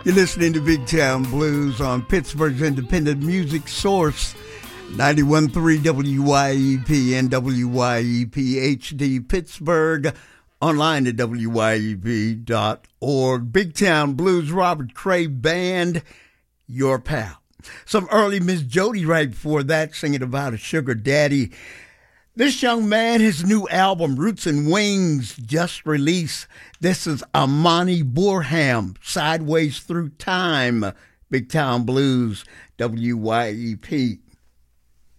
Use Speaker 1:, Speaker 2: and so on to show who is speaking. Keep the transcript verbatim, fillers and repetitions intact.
Speaker 1: You're listening to Big Town Blues on Pittsburgh's independent music source, ninety-one point three W Y E P and W Y E P H D Pittsburgh, online at W Y E P dot org. Big Town Blues, Robert Cray Band, your pal. Some early Miss Jody right before that, singing about a sugar daddy. This young man, his new album, Roots and Wings, just released. This is Amani Burham, Sideways Through Time, Big Town Blues, W Y E P.